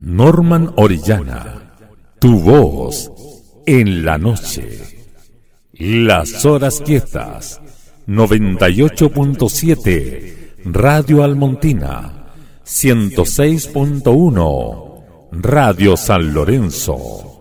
Norman Orellana, tu voz en la noche. Las horas quietas, 98.7, Radio Almontina, 106.1, Radio San Lorenzo.